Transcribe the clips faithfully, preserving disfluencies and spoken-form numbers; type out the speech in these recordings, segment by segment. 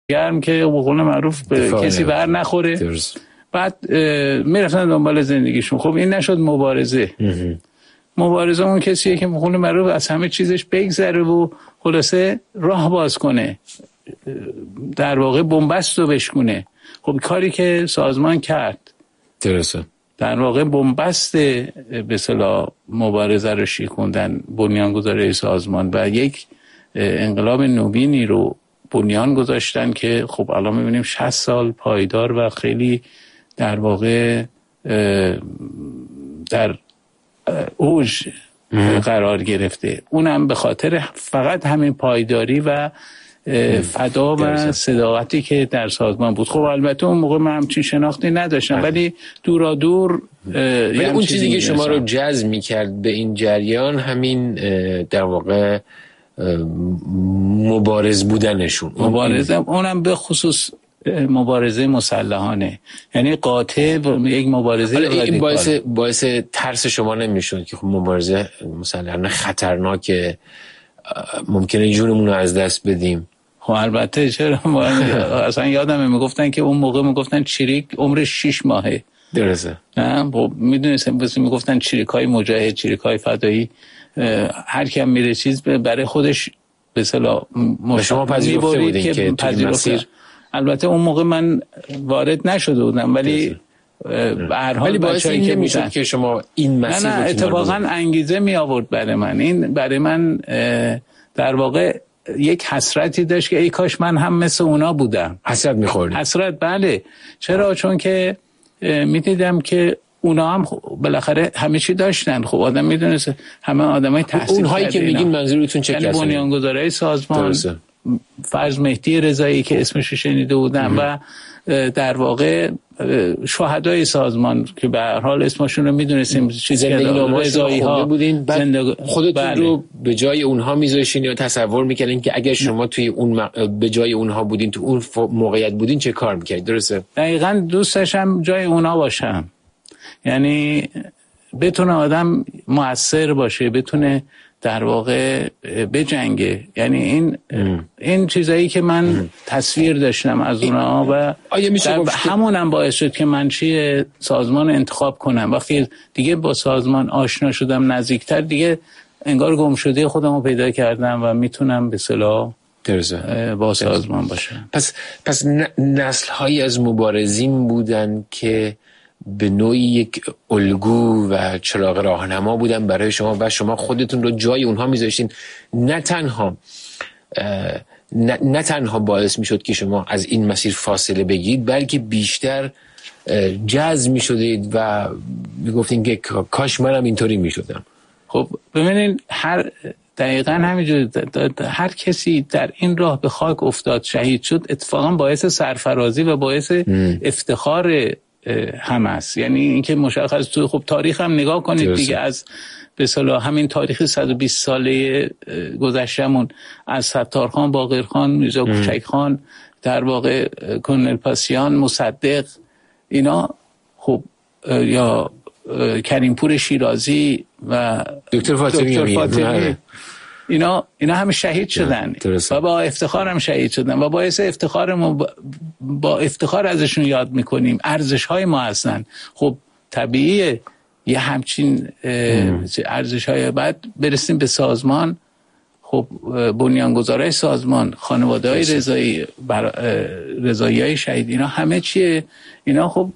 گرم که به قول معروف به کسی بر نخوره. درست. بعد میرفتن دنبال زندگیشون. خب این نشد مبارزه. مبارزه اون کسیه که به قول معروف از همه چیزش بگذره و خلاصه راه باز کنه، در واقع بنبست رو بشکونه. خب کاری که سازمان کرد درسته، در واقع بنبست به اصطلاح مبارزه رو شکوندن بنیانگذارای سازمان و یک انقلاب نوینی رو بنیان گذاشتن که خب الان می‌بینیم شصت سال پایدار و خیلی در واقع در اوج قرار گرفته. اونم به خاطر فقط همین پایداری و فدا و صداقتی که در سازمان بود. خب البته اون موقع من همچین شناختی نداشتم، ولی دورا دور ولی اون چیزی که شما رو جذب می‌کرد به این جریان همین در واقع مبارز بودنشون. مبارزه اونم به خصوص مبارزه مسلحانه، یعنی قاطع یک مبارزه. این باعث باعث ترس شما نمیشون که خب مبارزه مسلحانه خطرناکه، ممکنه جونمون رو از دست بدیم؟ خب البته چرا، اصلا یادمه میگفتن که اون موقع میگفتن چریک عمرش شش ماهه. درسته. نه خب میدونستم، بس میگفتن چریکای مجاهد، چریکای فدایی، هر کی هم میره چیز برای خودش به اصطلاح شما پذیرفته بودین که, که توی مسیر. البته اون موقع من وارد نشده بودم، ولی به هر حال بچه‌ای که میشد که شما این مسیر نه نه اتفاقا انگیزه می آورد برای من. این برای من در واقع یک حسرتی داشت که ای کاش من هم مثل اونا بودم. حسرت می‌خوردی؟ حسرت، بله. چرا؟ چون که می‌دیدم که اونا هم بالاخره همه چی داشتن. خب آدم میدونه همه آدمای تحصیل اونهایی که میگین منظورتون چه کسایی؟ یعنی بنیانگذارای سازمان، درسته. فرض مهدی رضایی که اسمش شنیده بودم و در واقع شهدای سازمان که به هر حال اسمشون رو میدونستیم، چیزی که رضایی ها بودین. زندگ... خودتون بله. رو به جای اونها میذاشین یا تصور میکردین که اگر شما توی اون م... به جای اونها بودین، تو اون موقعیت بودین، چه کار میکردید؟ درسته؟ دقیقاً دوست داشتم جای اونها باشم، یعنی بتونه آدم مؤثر باشه، بتونه در واقع بجنگه. یعنی این ام. این چیزایی که من ام. تصویر داشتم از اونها و همونم باعث شد که من چی سازمان انتخاب کنم. وقتی دیگه با سازمان آشنا شدم نزدیکتر، دیگه انگار گم شده خودم رو پیدا کردم و میتونم به اصطلاح با سازمان باشم. پس پس نسل‌هایی از مبارزین بودن که به نوعی یک الگو و چراغ راهنما بودن برای شما و شما خودتون رو جای اونها میذاشتین. نه تنها نه, نه تنها باعث میشد که شما از این مسیر فاصله بگیرید، بلکه بیشتر جذب میشدید و میگفتین که کاش منم اینطوری میشدم. خب ببینید، هر دقیقاً همینجوری هر کسی در این راه به خاک افتاد، شهید شد، اتفاقا باعث سرفرازی و باعث م. افتخار هم است. یعنی اینکه مشخص تو خب تاریخ هم نگاه کنید درسته. دیگه از به اصطلاح همین تاریخ صد و بیست ساله گذشتمون، از ستارخان، باقرخان، میرزا کوچک خان، در واقع کلنل پاسیان، مصدق، اینا خب یا کریمپور شیرازی و دکتر فاطمی, فاطمی. اینا اینا همه شهید شدن و با افتخار هم شهید شدن و باعث افتخار ما با افتخار ازشون یاد میکنیم. ارزش های ما هستن. خب طبیعیه یه همچین ارزش های. بعد برسیم به سازمان. خب بنیانگذارای سازمان، خانواده های رضایی، رضایی های شهید، اینا همه چیه؟ اینا خب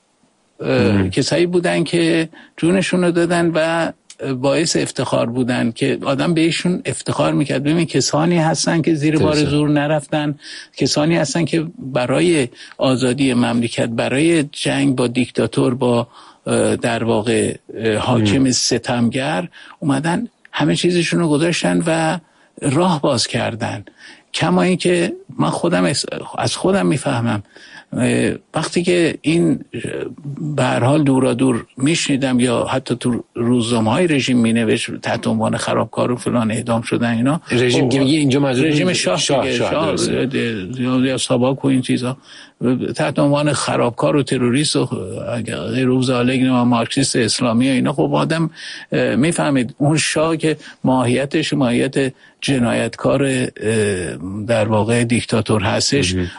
کسایی بودن که جونشون رو دادن و باعث افتخار بودن که آدم بهشون افتخار میکرد. ببین کسانی هستن که زیر بار زور نرفتن، کسانی هستن که برای آزادی مملکت، برای جنگ با دیکتاتور، با در واقع حاکم ستمگر اومدن، همه چیزشون رو گذاشتن و راه باز کردن. کما این که من خودم از خودم میفهمم وقتی که این به هر حال دورا دور میشنیدم یا حتی تو روزنامه‌های رژیم مینوشت تحت عنوان خرابکار و فلان اعدام شدن اینا، رژیم که میگه اینجا منظور رژیم شاه شاه, شاه, شاه یا ساباک و این چیزا، تحت عنوان خرابکار و تروریست و غیر و ذالک و مارکسیست اسلامی و اینا. خب آدم میفهمید اون شاه که ماهیتش ماهیت جنایتکار در واقع دیکتاتور هستش،